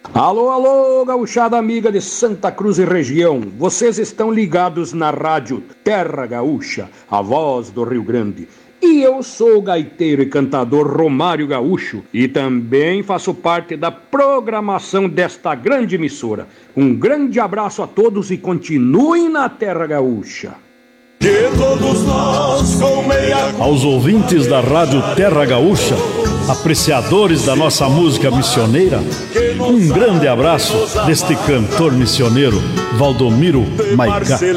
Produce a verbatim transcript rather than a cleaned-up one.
Alô, alô, gauchada amiga de Santa Cruz e região. Vocês estão ligados na rádio Terra Gaúcha, a voz do Rio Grande. E eu sou o gaiteiro e cantador Romário Gaúcho e também faço parte da programação desta grande emissora. Um grande abraço a todos e continuem na Terra Gaúcha. Que todos nós com meia... Aos ouvintes da Rádio Terra Gaúcha, apreciadores da nossa música missioneira, um grande abraço deste cantor missioneiro, Valdomiro Maicá.